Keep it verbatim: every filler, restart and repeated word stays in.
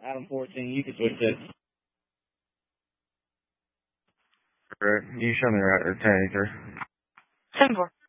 Adam fourteen, you can switch it. Right. You show me right or ten eighty-three. seven four.